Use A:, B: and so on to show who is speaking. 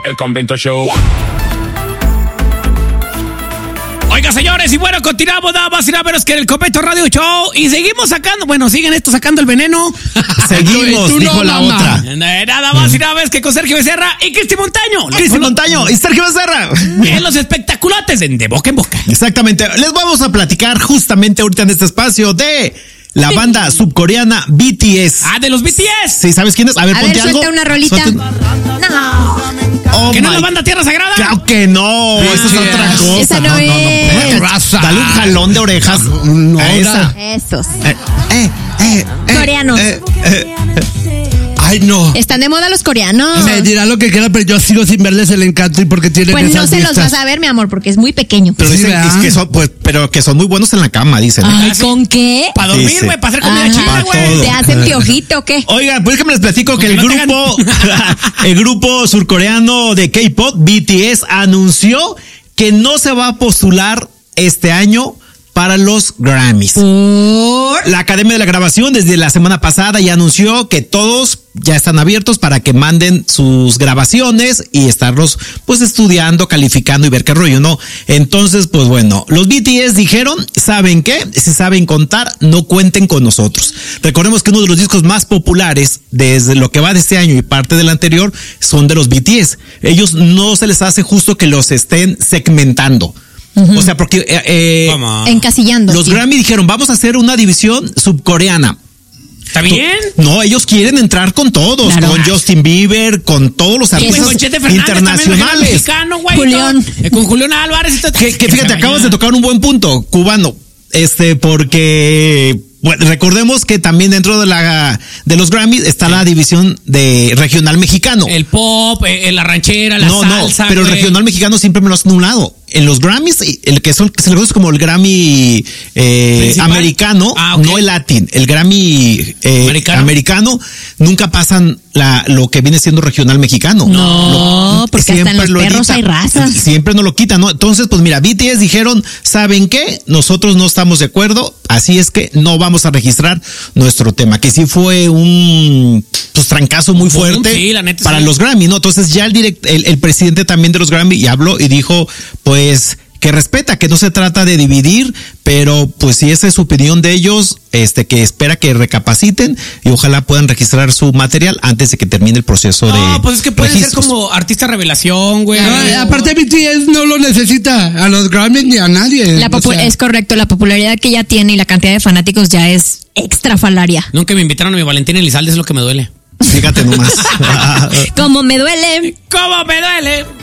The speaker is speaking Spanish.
A: El Convento Show.
B: Oiga, señores, y bueno, continuamos nada más y nada menos que en el Convento Radio Show. Y seguimos sacando, bueno, siguen estos sacando el veneno.
C: Seguimos, dijo la otra.
B: Nada más y nada menos que con Sergio Becerra y Cristi Montaño.
C: Cristi Montaño y Sergio Becerra.
B: En los espectaculates de boca en boca.
C: Exactamente. Les vamos a platicar justamente ahorita en este espacio de la banda subcoreana BTS.
B: Ah, de los BTS.
C: Sí, ¿sabes quién es? A ver, ponte algo.
D: Suelta una rolita.
C: No. Oh,
B: ¿Que no es la banda Tierra Sagrada?
C: Claro que no. Esa es otra cosa.
D: Esa no es.
C: Raza. Dale un jalón de orejas a esa.
D: Esos.
E: Coreanos.
F: Ay, no.
D: Están de moda los coreanos.
F: Me dirá lo que quiera, pero yo sigo sin verles el encanto y porque tienen
D: Pues no
F: esas
D: se los
F: vistas.
D: vas a ver, mi amor, porque es muy pequeño.
C: Pero
F: Sí,
C: dicen
F: ¿verdad?
C: que son, pues, pero que son muy buenos en la cama, dicen.
D: Ay, ¿con qué?
B: Para dormir,
C: Sí.
B: güey, para hacer comida
D: Ajá.
B: china, güey.
C: todo.
D: ¿Te hacen piojito o qué?
C: Oigan, pues déjenme les platico que
B: Porque
C: el
B: no te
C: grupo, el grupo surcoreano de K-pop, BTS, anunció que no se va a postular este año para los Grammys. La Academia de la Grabación desde la semana pasada ya anunció que todos ya están abiertos para que manden sus grabaciones y estarlos pues estudiando, calificando y ver qué rollo, ¿no? Entonces, pues bueno, los BTS dijeron, ¿saben qué? Si saben contar, no cuenten con nosotros. Recordemos que uno de los discos más populares desde lo que va de este año y parte del anterior son de los BTS. Ellos no se les hace justo que los estén segmentando. O sea, porque
D: Encasillando.
C: los Grammy dijeron, vamos a hacer una división subcoreana.
B: ¿Está bien?
C: No, ellos quieren entrar con todos,
D: Claro.
C: con Justin Bieber, con todos los
B: Güey,
C: artistas
B: con Chete Fernández también,
C: internacionales.
B: mexicano, güey.
D: Julián.
B: todo. Con Julián Álvarez.
C: Que fíjate, acabas de tocar un buen punto, cubano. Porque bueno, recordemos que también dentro de los Grammys está la división de regional mexicano.
B: El pop, la ranchera, la salsa.
C: No, pero el
B: güey.
C: regional mexicano siempre me lo hacen a un lado. En los Grammys, el que se le conoce como el Grammy
B: ¿Principal?
C: americano,
B: Ok.
C: no el latín, el Grammy americano, nunca pasan lo que viene siendo regional mexicano.
D: No, porque hasta en los
C: lo
D: perros
C: edita.
D: hay razas.
C: Siempre nos lo quitan, ¿no? Entonces, pues mira, BTS dijeron, ¿saben qué? Nosotros no estamos de acuerdo, así es que no vamos a registrar nuestro tema, que sí fue un trancazo muy fuerte
B: Sí, la neta,
C: para
B: sí.
C: los Grammy, ¿no? Entonces ya el presidente también de los Grammy y habló y dijo, pues, que respeta, que no se trata de dividir, pero pues si esa es su opinión de ellos, que espera que recapaciten y ojalá puedan registrar su material antes de que termine el proceso de
B: No, pues es que pueden ser
C: registros.
B: como artista revelación, güey.
F: Aparte BTS no lo necesita a los Grammys ni a nadie.
D: Es correcto, la popularidad que ya tiene y la cantidad de fanáticos ya es extrafalaria.
B: Nunca me invitaron a mi Valentín Elizalde, es lo que me duele.
C: Fíjate nomás.
D: Como me duele.
B: ¿Cómo me duele?